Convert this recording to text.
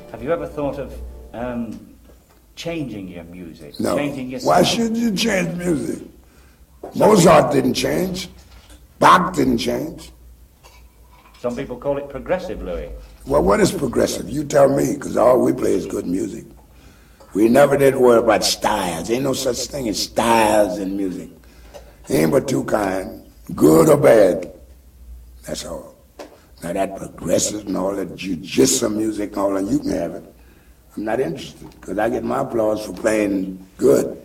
Have you ever thought of changing your music? No. Changing your Why sound? should you change music? Mozart didn't change. Bach didn't change. Some people call it progressive, Louis. Well, what is progressive? You tell me, because all we play is good music. We never did worry about styles. Ain't no such thing as styles in music. Ain't but two kind, good or bad. That's all. Now that progressive and all that jujitsu music and all that, you can have it. I'm not interested, because I get my applause for playing good.